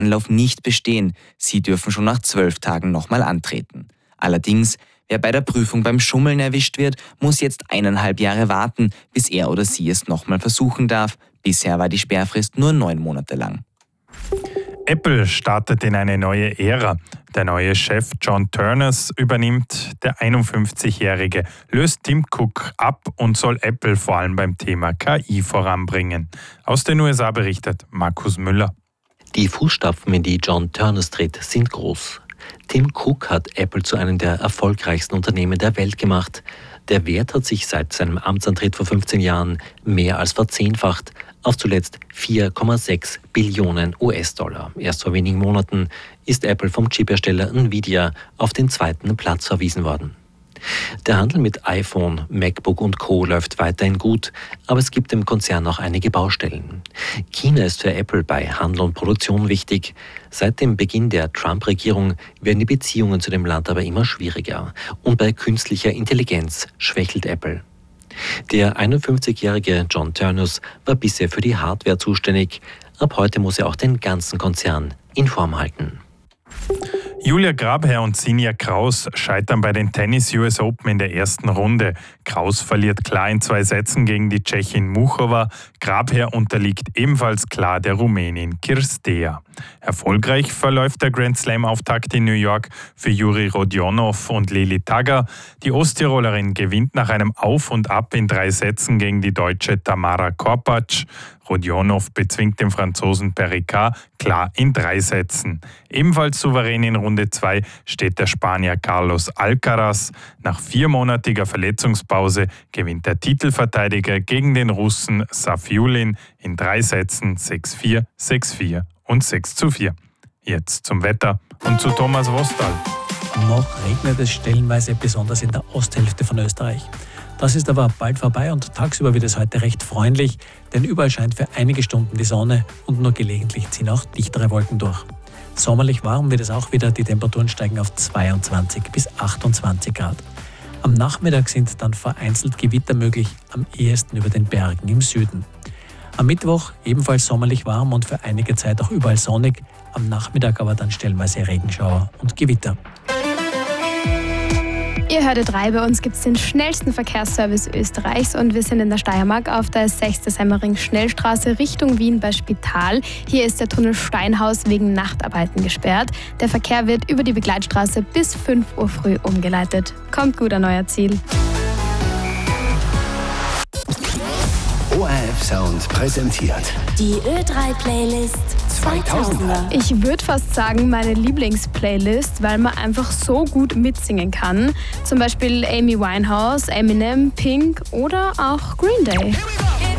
Anlauf nicht bestehen. Sie dürfen schon nach 12 Tagen nochmal antreten. Allerdings, wer bei der Prüfung beim Schummeln erwischt wird, muss jetzt 1,5 Jahre warten, bis er oder sie es nochmal versuchen darf. Bisher war die Sperrfrist nur 9 Monate lang. Apple startet in eine neue Ära. Der neue Chef John Ternus übernimmt. Der 51-Jährige löst Tim Cook ab und soll Apple vor allem beim Thema KI voranbringen. Aus den USA berichtet Markus Müller. Die Fußstapfen, in die John Ternus tritt, sind groß. Tim Cook hat Apple zu einem der erfolgreichsten Unternehmen der Welt gemacht. Der Wert hat sich seit seinem Amtsantritt vor 15 Jahren mehr als verzehnfacht auf zuletzt 4,6 Billionen US-Dollar. Erst vor wenigen Monaten ist Apple vom Chiphersteller Nvidia auf den 2. Platz verwiesen worden. Der Handel mit iPhone, MacBook und Co. läuft weiterhin gut, aber es gibt im Konzern noch einige Baustellen. China ist für Apple bei Handel und Produktion wichtig. Seit dem Beginn der Trump-Regierung werden die Beziehungen zu dem Land aber immer schwieriger. Und bei künstlicher Intelligenz schwächelt Apple. Der 51-jährige John Ternus war bisher für die Hardware zuständig. Ab heute muss er auch den ganzen Konzern in Form halten. Julia Grabherr und Sinja Kraus scheitern bei den Tennis US Open in der ersten Runde. Kraus verliert klar in 2 Sätzen gegen die Tschechin Muchova. Grabherr unterliegt ebenfalls klar der Rumänin Kirstea. Erfolgreich verläuft der Grand Slam-Auftakt in New York für Juri Rodionov und Lili Tagger. Die Osttirolerin gewinnt nach einem Auf und Ab in 3 Sätzen gegen die Deutsche Tamara Korpatsch. Rodionov bezwingt den Franzosen Perricard klar in 3 Sätzen. Ebenfalls souverän in Runde 2 steht der Spanier Carlos Alcaraz. Nach 4-monatiger Verletzungspause gewinnt der Titelverteidiger gegen den Russen Safiullin in 3 Sätzen 6-4, 6-4 und 6-4. Jetzt zum Wetter und zu Thomas Wostal. Noch regnet es stellenweise, besonders in der Osthälfte von Österreich. Das ist aber bald vorbei und tagsüber wird es heute recht freundlich, denn überall scheint für einige Stunden die Sonne und nur gelegentlich ziehen auch dichtere Wolken durch. Sommerlich warm wird es auch wieder, die Temperaturen steigen auf 22 bis 28 Grad. Am Nachmittag sind dann vereinzelt Gewitter möglich, am ehesten über den Bergen im Süden. Am Mittwoch ebenfalls sommerlich warm und für einige Zeit auch überall sonnig, am Nachmittag aber dann stellenweise Regenschauer und Gewitter. Ihr hört Ö3, bei uns gibt es den schnellsten Verkehrsservice Österreichs und wir sind in der Steiermark auf der 6. Semmering Schnellstraße Richtung Wien bei Spital. Hier ist der Tunnel Steinhaus wegen Nachtarbeiten gesperrt. Der Verkehr wird über die Begleitstraße bis 5 Uhr früh umgeleitet. Kommt gut an euer Ziel. ORF Sound präsentiert die Ö3-Playlist 2000er. Ich würde fast sagen, meine Lieblingsplaylist, weil man einfach so gut mitsingen kann. Zum Beispiel Amy Winehouse, Eminem, Pink oder auch Green Day.